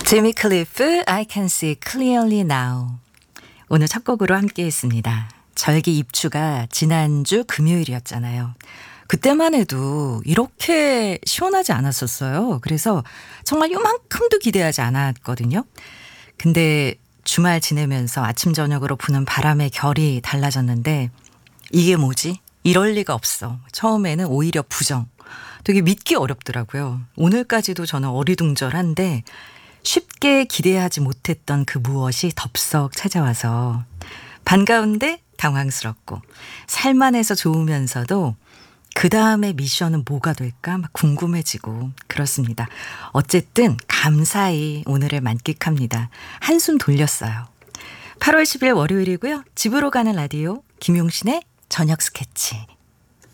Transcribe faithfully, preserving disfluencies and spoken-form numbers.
지미 클리프, I can see clearly now. 오늘 첫 곡으로 함께 했습니다. 절기 입추가 지난주 금요일이었잖아요. 그때만 해도 이렇게 시원하지 않았었어요. 그래서 정말 요만큼도 기대하지 않았거든요. 근데 주말 지내면서 아침 저녁으로 부는 바람의 결이 달라졌는데 이게 뭐지? 이럴 리가 없어. 처음에는 오히려 부정. 되게 믿기 어렵더라고요. 오늘까지도 저는 어리둥절한데 쉽게 기대하지 못했던 그 무엇이 덥석 찾아와서 반가운데 당황스럽고 살만해서 좋으면서도 그 다음에 미션은 뭐가 될까 막 궁금해지고 그렇습니다. 어쨌든 감사히 오늘을 만끽합니다. 한숨 돌렸어요. 팔월 십일 월요일이고요. 집으로 가는 라디오 김용신의 저녁 스케치.